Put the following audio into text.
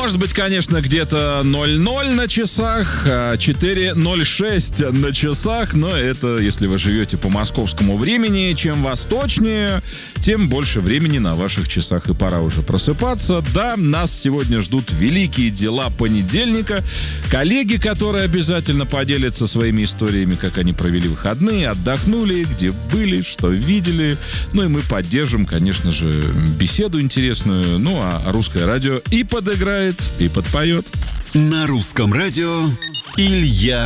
Может быть, конечно, где-то 00 на часах, 4:06 на часах, но это если вы живете по московскому времени. Чем восточнее, тем больше времени на ваших часах, и пора уже просыпаться. Да, нас сегодня ждут великие дела понедельника. Коллеги, которые обязательно поделятся своими историями, как они провели выходные, отдохнули, где были, что видели. Ну и мы поддержим, конечно же, беседу интересную. Ну а русское радио и подыграет, и подпоет. На русском радио Илья